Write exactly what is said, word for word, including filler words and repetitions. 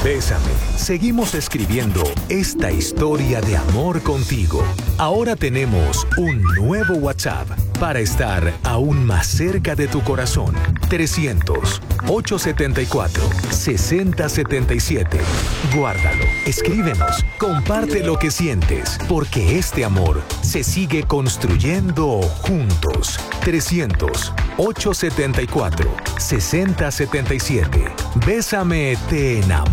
Bésame. Seguimos escribiendo esta historia de amor contigo. Ahora tenemos un nuevo WhatsApp para estar aún más cerca de tu corazón. trescientos, ochocientos setenta y cuatro, sesenta setenta y siete. Guárdalo, escríbenos, comparte lo que sientes, porque este amor se sigue construyendo juntos. trescientos, ochocientos setenta y cuatro, sesenta setenta y siete. Bésame, te enamoro.